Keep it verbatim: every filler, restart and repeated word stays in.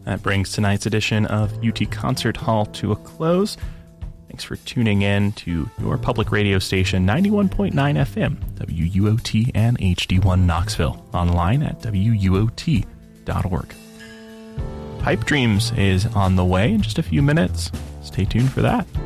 That brings tonight's edition of U T Concert Hall to a close. Thanks for tuning in to your public radio station, ninety-one point nine F M, W U O T and H D one Knoxville, online at W U O T dot org. Pipe Dreams is on the way in just a few minutes. Stay tuned for that.